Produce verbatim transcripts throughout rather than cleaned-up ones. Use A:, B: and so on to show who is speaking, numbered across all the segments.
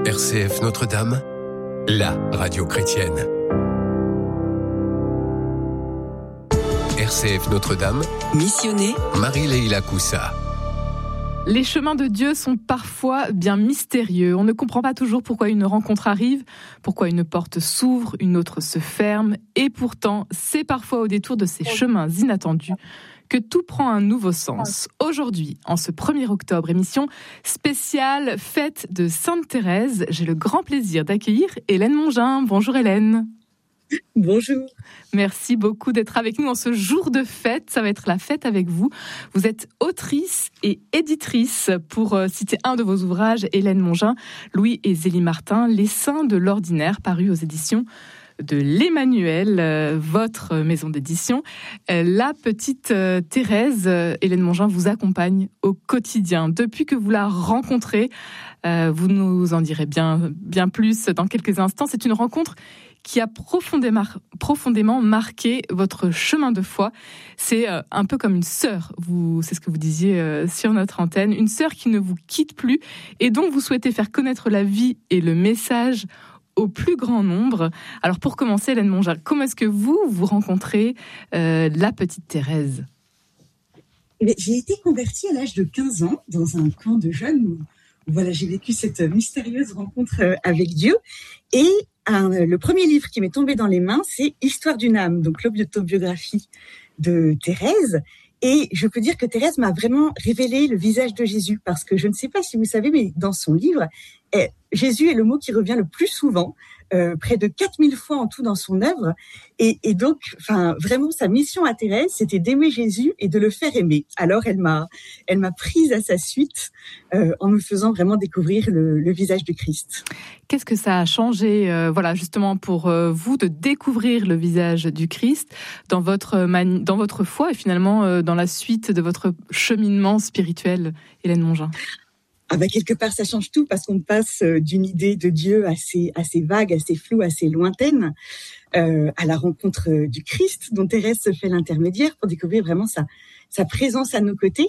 A: R C F Notre-Dame, la radio chrétienne. R C F Notre-Dame,
B: missionné
A: Marie-Leila Coussa.
C: Les chemins de Dieu sont parfois bien mystérieux. On ne comprend pas toujours pourquoi une rencontre arrive, pourquoi une porte s'ouvre, une autre se ferme. Et pourtant, c'est parfois au détour de ces chemins inattendus que tout prend un nouveau sens. Aujourd'hui, en ce premier octobre, émission spéciale Fête de Sainte Thérèse, j'ai le grand plaisir d'accueillir Hélène Mongin. Bonjour Hélène.
D: Bonjour.
C: Merci beaucoup d'être avec nous en ce jour de fête. Ça va être la fête avec vous. Vous êtes autrice et éditrice, pour citer un de vos ouvrages, Hélène Mongin, Louis et Zélie Martin, Les Saints de l'Ordinaire, paru aux éditions de l'Emmanuel, euh, votre maison d'édition. Euh, la petite euh, Thérèse, euh, Hélène Mongin, vous accompagne au quotidien. Depuis que vous la rencontrez, euh, vous nous en direz bien, bien plus dans quelques instants. C'est une rencontre qui a profondément, profondément marqué votre chemin de foi. C'est euh, un peu comme une sœur, vous, c'est ce que vous disiez euh, sur notre antenne, une sœur qui ne vous quitte plus et dont vous souhaitez faire connaître la vie et le message au plus grand nombre. Alors pour commencer, Hélène Mongin, comment est-ce que vous, vous rencontrez euh, la petite Thérèse ?
D: J'ai été convertie à l'âge de quinze ans dans un camp de jeunes où, où voilà, j'ai vécu cette mystérieuse rencontre avec Dieu. Et un, le premier livre qui m'est tombé dans les mains, c'est Histoire d'une âme, donc l'autobiographie de Thérèse. Et je peux dire que Thérèse m'a vraiment révélé le visage de Jésus, parce que je ne sais pas si vous savez, mais dans son livre, eh, Jésus est le mot qui revient le plus souvent, euh, près de quatre mille fois en tout dans son œuvre. Et, et donc, enfin, vraiment, sa mission à Thérèse, c'était d'aimer Jésus et de le faire aimer. Alors, elle m'a, elle m'a prise à sa suite euh, en me faisant vraiment découvrir le, le visage du Christ.
C: Qu'est-ce que ça a changé, euh, voilà, justement pour euh, vous, de découvrir le visage du Christ dans votre mani- dans votre foi et finalement euh, dans la suite de votre cheminement spirituel, Hélène Mongin ?
D: Ah bah quelque part, ça change tout, parce qu'on passe d'une idée de Dieu assez, assez vague, assez floue, assez lointaine, euh, à la rencontre du Christ, dont Thérèse se fait l'intermédiaire pour découvrir vraiment sa, sa présence à nos côtés.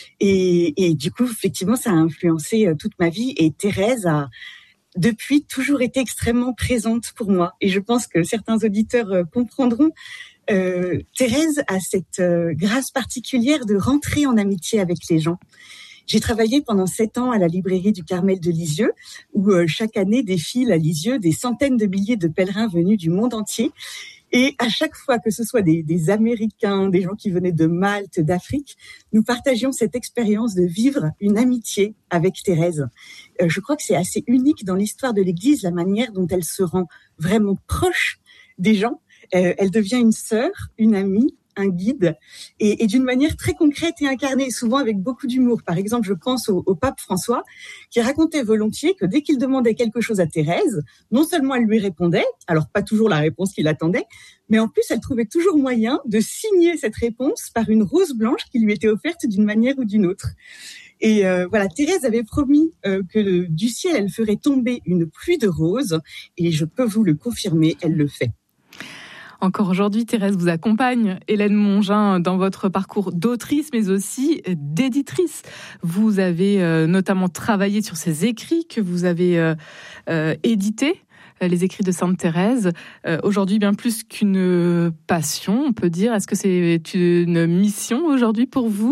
D: Et, et du coup, effectivement, ça a influencé toute ma vie. Et Thérèse a, depuis, toujours été extrêmement présente pour moi. Et je pense que certains auditeurs comprendront. Euh, Thérèse a cette euh, grâce particulière de rentrer en amitié avec les gens. J'ai travaillé pendant sept ans à la librairie du Carmel de Lisieux, où euh, chaque année défilent à Lisieux des centaines de milliers de pèlerins venus du monde entier. Et à chaque fois, que ce soit des, des Américains, des gens qui venaient de Malte, d'Afrique, nous partagions cette expérience de vivre une amitié avec Thérèse. Euh, je crois que c'est assez unique dans l'histoire de l'Église, la manière dont elle se rend vraiment proche des gens. Euh, elle devient une sœur, une amie, un guide, et, et d'une manière très concrète et incarnée, souvent avec beaucoup d'humour. Par exemple, je pense au, au pape François, qui racontait volontiers que dès qu'il demandait quelque chose à Thérèse, non seulement elle lui répondait, alors pas toujours la réponse qu'il attendait, mais en plus elle trouvait toujours moyen de signer cette réponse par une rose blanche qui lui était offerte d'une manière ou d'une autre. Et euh, voilà, Thérèse avait promis euh, que du ciel elle ferait tomber une pluie de roses, et je peux vous le confirmer, elle le fait.
C: Encore aujourd'hui, Thérèse vous accompagne, Hélène Mongin, dans votre parcours d'autrice, mais aussi d'éditrice. Vous avez euh, notamment travaillé sur ces écrits que vous avez euh, euh, édités, les écrits de Sainte Thérèse. Euh, aujourd'hui, bien plus qu'une passion, on peut dire. Est-ce que c'est une mission aujourd'hui pour vous ?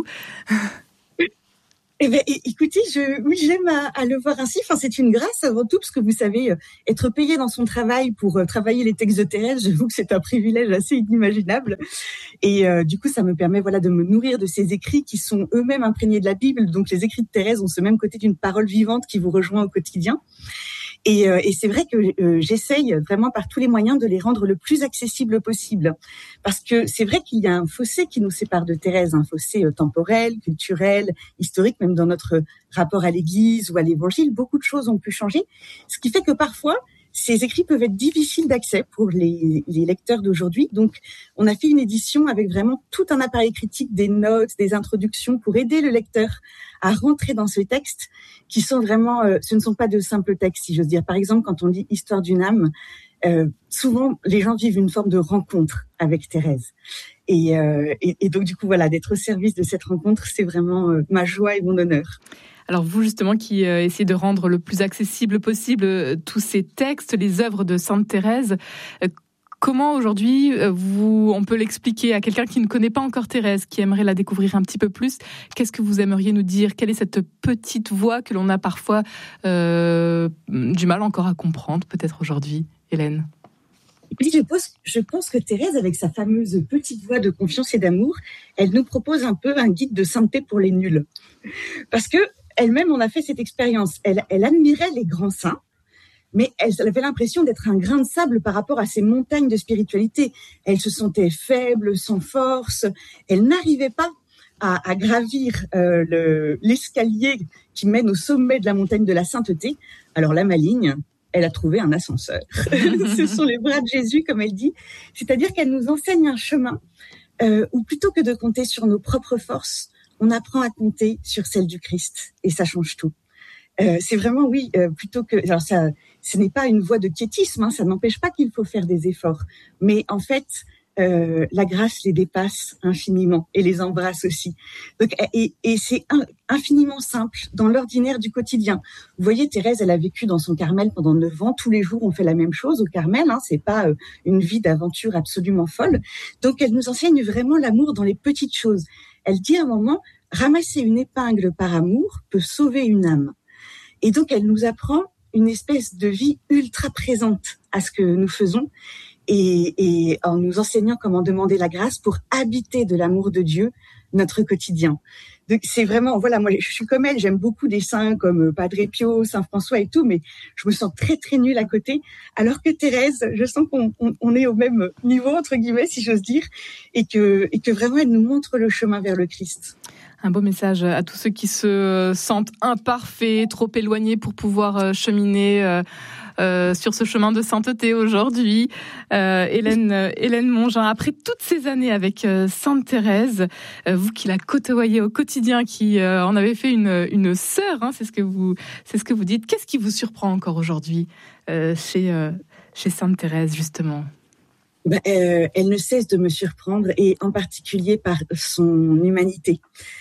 D: Eh bien, écoutez, je, oui, j'aime à, à le voir ainsi. Enfin, c'est une grâce avant tout, parce que vous savez, être payé dans son travail pour euh, travailler les textes de Thérèse, j'avoue que c'est un privilège assez inimaginable. Et euh, du coup, ça me permet, voilà, de me nourrir de ces écrits qui sont eux-mêmes imprégnés de la Bible. Donc, les écrits de Thérèse ont ce même côté d'une parole vivante qui vous rejoint au quotidien. Et, euh, et c'est vrai que euh, j'essaye vraiment par tous les moyens de les rendre le plus accessibles possible. Parce que c'est vrai qu'il y a un fossé qui nous sépare de Thérèse, un fossé euh, temporel, culturel, historique, même dans notre rapport à l'Église ou à l'Évangile. Beaucoup de choses ont pu changer. Ce qui fait que parfois, ces écrits peuvent être difficiles d'accès pour les, les lecteurs d'aujourd'hui. Donc, on a fait une édition avec vraiment tout un appareil critique, des notes, des introductions pour aider le lecteur à rentrer dans ces textes qui sont vraiment, euh, ce ne sont pas de simples textes, si j'ose dire. Par exemple, quand on dit Histoire d'une âme, euh, souvent, les gens vivent une forme de rencontre avec Thérèse. Et, euh, et, et donc, du coup, voilà, d'être au service de cette rencontre, c'est vraiment euh, ma joie et mon honneur.
C: Alors vous justement qui euh, essayez de rendre le plus accessible possible euh, tous ces textes, les œuvres de Sainte Thérèse, euh, comment aujourd'hui euh, vous, on peut l'expliquer à quelqu'un qui ne connaît pas encore Thérèse, qui aimerait la découvrir un petit peu plus? Qu'est-ce que vous aimeriez nous dire? Quelle est cette petite voix que l'on a parfois euh, du mal encore à comprendre peut-être aujourd'hui, Hélène?
D: Oui, je pense, je pense que Thérèse, avec sa fameuse petite voix de confiance et d'amour, elle nous propose un peu un guide de sainteté pour les nuls. Parce que elle-même, on a fait cette expérience. Elle, elle admirait les grands saints, mais elle avait l'impression d'être un grain de sable par rapport à ces montagnes de spiritualité. Elle se sentait faible, sans force. Elle n'arrivait pas à, à gravir euh, le, l'escalier qui mène au sommet de la montagne de la sainteté. Alors la maligne, elle a trouvé un ascenseur. Ce sont les bras de Jésus, comme elle dit. C'est-à-dire qu'elle nous enseigne un chemin euh, où plutôt que de compter sur nos propres forces, on apprend à compter sur celle du Christ. Et ça change tout. Euh, c'est vraiment, oui, euh, plutôt que... Alors ça, ce n'est pas une voie de quiétisme, hein, ça n'empêche pas qu'il faut faire des efforts. Mais en fait, euh, la grâce les dépasse infiniment et les embrasse aussi. Donc, et, et c'est un, infiniment simple dans l'ordinaire du quotidien. Vous voyez, Thérèse, elle a vécu dans son Carmel pendant neuf ans. Tous les jours, on fait la même chose au Carmel. Hein, c'est pas euh, une vie d'aventure absolument folle. Donc, elle nous enseigne vraiment l'amour dans les petites choses. Elle dit à un moment, ramasser une épingle par amour peut sauver une âme. Et donc, elle nous apprend une espèce de vie ultra présente à ce que nous faisons et, et en nous enseignant comment demander la grâce pour habiter de l'amour de Dieu notre quotidien. Donc, c'est vraiment, voilà, moi, je suis comme elle, j'aime beaucoup des saints comme Padre Pio, Saint François et tout, mais je me sens très, très nulle à côté. Alors que Thérèse, je sens qu'on on, on est au même niveau, entre guillemets, si j'ose dire, et que, et que vraiment, elle nous montre le chemin vers le Christ.
C: Un beau message à tous ceux qui se sentent imparfaits, trop éloignés pour pouvoir cheminer euh, euh, sur ce chemin de sainteté aujourd'hui. Euh, Hélène, Hélène Mongin, après toutes ces années avec euh, Sainte Thérèse, euh, vous qui la côtoyez au quotidien, qui euh, en avez fait une, une sœur, hein, c'est ce que vous, c'est ce que vous dites. Qu'est-ce qui vous surprend encore aujourd'hui euh, chez, euh, chez Sainte Thérèse, justement ?
D: Ben, euh, elle ne cesse de me surprendre, et en particulier par son humanité.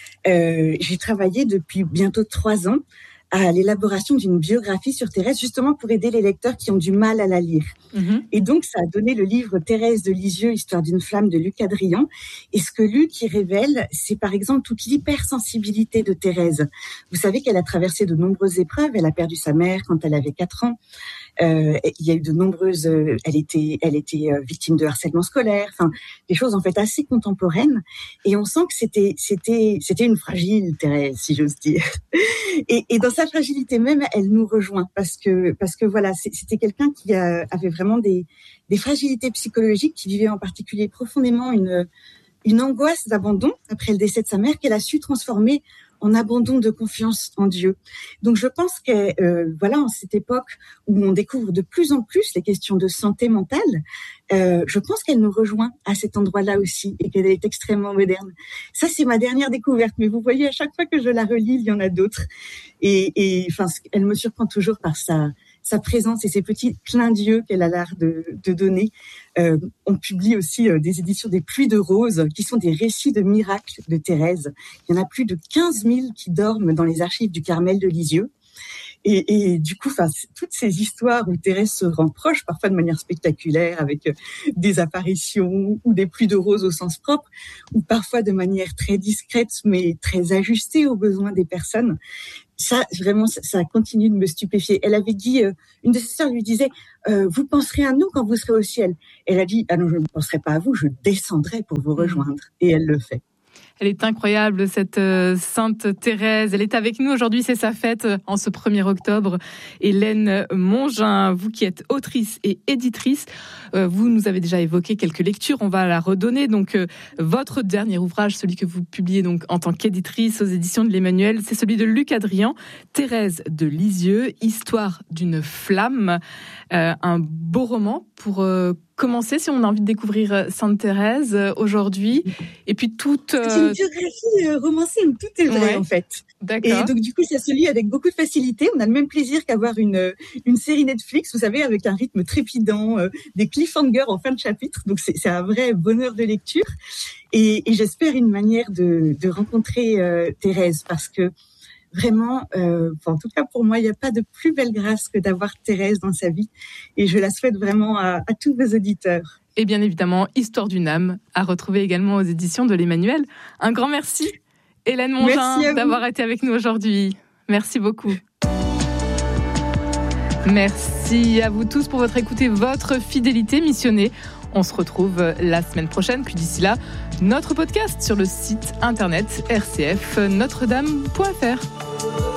D: Euh, j'ai travaillé depuis bientôt trois ans à l'élaboration d'une biographie sur Thérèse, justement pour aider les lecteurs qui ont du mal à la lire. Mmh. Et donc, ça a donné le livre Thérèse de Lisieux, Histoire d'une flamme de Luc Adrian. Et ce que Luc y révèle, c'est par exemple toute l'hypersensibilité de Thérèse. Vous savez qu'elle a traversé de nombreuses épreuves. Elle a perdu sa mère quand elle avait quatre ans. Euh, il y a eu de nombreuses... Euh, elle était, elle était euh, victime de harcèlement scolaire. Enfin, des choses en fait assez contemporaines. Et on sent que c'était, c'était, c'était une fragile Thérèse, si j'ose dire. Et, et dans sa fragilité même, elle nous rejoint parce que parce que voilà, c'était quelqu'un qui a, avait vraiment des des fragilités psychologiques, qui vivait en particulier profondément une une angoisse d'abandon après le décès de sa mère, qu'elle a su transformer en abandon de confiance en Dieu. Donc je pense que euh, voilà, en cette époque où on découvre de plus en plus les questions de santé mentale, euh, je pense qu'elle nous rejoint à cet endroit-là aussi et qu'elle est extrêmement moderne. Ça, c'est ma dernière découverte, mais vous voyez, à chaque fois que je la relis, il y en a d'autres. Et, et enfin, elle me surprend toujours par sa sa présence et ces petits clins d'yeux qu'elle a l'art de, de donner. Euh, on publie aussi euh, des éditions des Pluies de Roses, qui sont des récits de miracles de Thérèse. Il y en a plus de quinze mille qui dorment dans les archives du Carmel de Lisieux. Et, et du coup, enfin, toutes ces histoires où Thérèse se rend proche, parfois de manière spectaculaire, avec euh, des apparitions ou des pluies de roses au sens propre, ou parfois de manière très discrète, mais très ajustée aux besoins des personnes. Ça, vraiment, ça, ça continue de me stupéfier. Elle avait dit, euh, une de ses sœurs lui disait, euh, vous penserez à nous quand vous serez au ciel. Elle a dit, ah non, je ne penserai pas à vous, je descendrai pour vous rejoindre. Et elle le fait.
C: Elle est incroyable, cette euh, Sainte Thérèse. Elle est avec nous aujourd'hui, c'est sa fête euh, en ce premier octobre. Hélène Mongin, vous qui êtes autrice et éditrice, euh, vous nous avez déjà évoqué quelques lectures, on va la redonner. Donc, euh, votre dernier ouvrage, celui que vous publiez donc en tant qu'éditrice aux éditions de l'Emmanuel, c'est celui de Luc Adrian, Thérèse de Lisieux, Histoire d'une flamme. Euh, un beau roman pour euh, commencer, si on a envie de découvrir Sainte Thérèse euh, aujourd'hui. Et puis toute... Euh...
D: C'est une biographie euh, romancée où tout est vrai, ouais. En fait.
C: D'accord.
D: Et donc, du coup, ça se lit avec beaucoup de facilité. On a le même plaisir qu'avoir une, une série Netflix, vous savez, avec un rythme trépidant, euh, des cliffhangers en fin de chapitre. Donc, c'est, c'est un vrai bonheur de lecture. Et, et j'espère une manière de, de rencontrer euh, Thérèse, parce que vraiment, euh, enfin, en tout cas pour moi, il n'y a pas de plus belle grâce que d'avoir Thérèse dans sa vie. Et je la souhaite vraiment à, à tous vos auditeurs.
C: Et bien évidemment, Histoire d'une âme, à retrouver également aux éditions de l'Emmanuel. Un grand merci, Hélène Mongin, d'avoir été avec nous aujourd'hui. Merci beaucoup. Merci à vous tous pour votre écoute et votre fidélité missionnée. On se retrouve la semaine prochaine, puis d'ici là, notre podcast sur le site internet r c f notre dame point f r.